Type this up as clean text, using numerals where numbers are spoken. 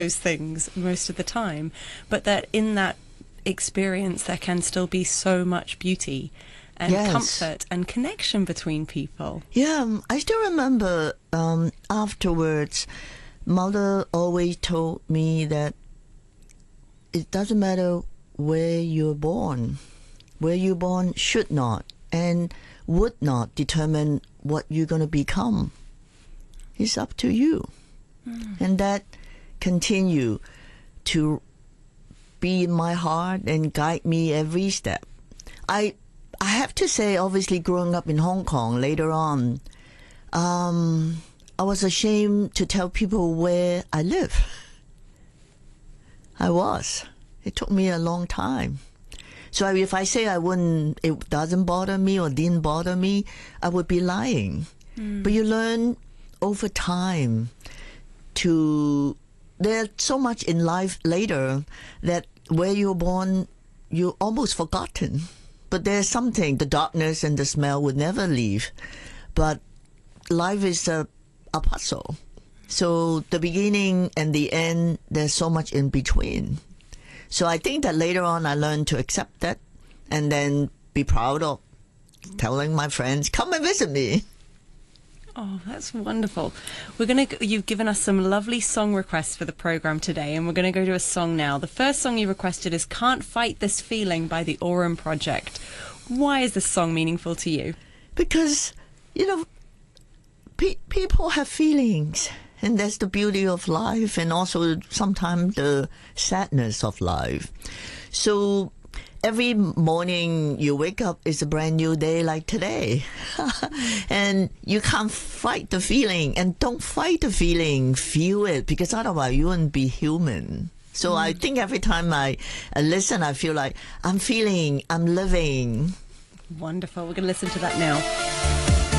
those things most of the time, but that in that experience there can still be so much beauty and comfort and connection between people. Yeah, I still remember afterwards, Mother always told me that it doesn't matter where you're born. Where you're born should not and would not determine what you're going to become. It's up to you. And that continue to be in my heart and guide me every step. I have to say, obviously, growing up in Hong Kong later on, I was ashamed to tell people where I live. I was. It took me a long time. So if I say it doesn't bother me or didn't bother me, I would be lying. But you learn over time there's so much in life later that where you're born, you're almost forgotten. But there's something, the darkness and the smell would never leave. But life is a puzzle. So the beginning and the end, there's so much in between. So I think that later on I learned to accept that and then be proud of telling my friends, come and visit me. Oh, that's wonderful. You've given us some lovely song requests for the program today, and we're going to go to a song now. The first song you requested is Can't Fight This Feeling by the Aurum Project. Why is this song meaningful to you? Because, people have feelings, and that's the beauty of life, and also sometimes the sadness of life. So every morning you wake up is a brand new day like today. And you can't fight the feeling, and don't fight the feeling, feel it, because otherwise you wouldn't be human. So I think every time I listen, I feel like I'm feeling, I'm living. Wonderful. We're going to listen to that now.